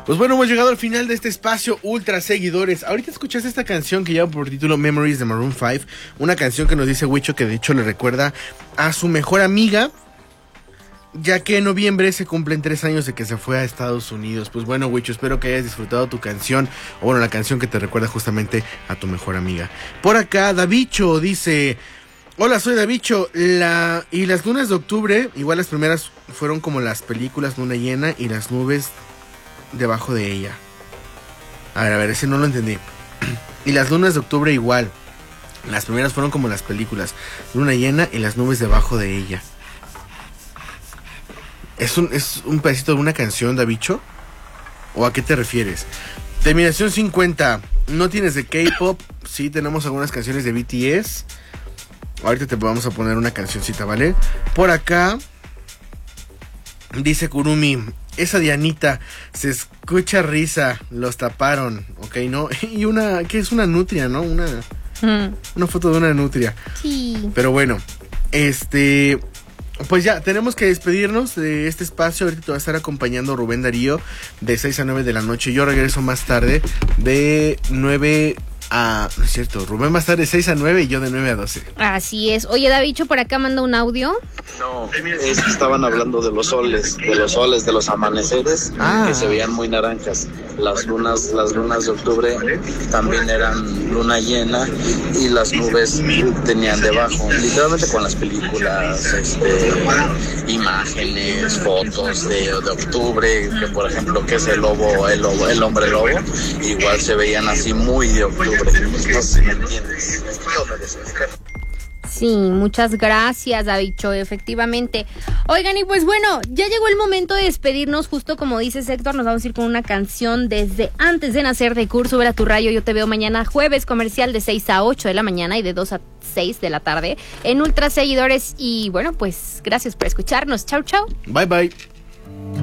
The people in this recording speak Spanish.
Pues bueno, hemos llegado al final de este espacio Ultra Seguidores. Ahorita escuchaste esta canción que lleva por título Memories de Maroon 5. Una canción que nos dice Huicho que de hecho le recuerda a su mejor amiga, ya que en noviembre se cumplen 3 años de que se fue a Estados Unidos. Pues bueno, Huicho, espero que hayas disfrutado tu canción, o bueno, la canción que te recuerda justamente a tu mejor amiga. Por acá, Davicho dice: hola, soy Davicho. Y las lunas de octubre, igual las primeras fueron como las películas, luna llena y las nubes debajo de ella. A ver, ese no lo entendí. Y las lunas de octubre igual. Las primeras fueron como las películas, luna llena y las nubes debajo de ella. ¿Es un pedacito de una canción, Davicho? ¿O a qué te refieres? Terminación 50. ¿No tienes de K-pop? Sí, tenemos algunas canciones de BTS. Ahorita te vamos a poner una cancioncita, ¿vale? Por acá dice Kurumi: esa Dianita, se escucha risa, los taparon, ok, ¿no? Y ¿qué es una nutria, no? Una foto de una nutria. Sí. Pero bueno, pues ya, tenemos que despedirnos de este espacio. Ahorita te va a estar acompañando Rubén Darío de 6 a 9 de la noche. Yo regreso más tarde de 9 a... No es cierto, Rubén va a estar de 6 a 9 y yo de 9 a 12. Así es. Oye, Davicho, por acá manda un audio. No, es que estaban hablando de los soles, de los amaneceres, que se veían muy naranjas. Las lunas de octubre también eran luna llena y las nubes tenían debajo, literalmente con las películas, imágenes, fotos de octubre, que por ejemplo, que es el hombre lobo, igual se veían así muy de octubre. No sé si me entiendes. Sí, muchas gracias, Davicho, efectivamente. Oigan, y pues bueno, ya llegó el momento de despedirnos. Justo como dices, Héctor, nos vamos a ir con una canción desde antes de nacer de Kurt. Súbela a tu radio. Yo te veo mañana jueves, comercial de 6 a 8 de la mañana y de 2 a 6 de la tarde en Ultra Seguidores. Y bueno, pues gracias por escucharnos. Chau, chau. Bye, bye.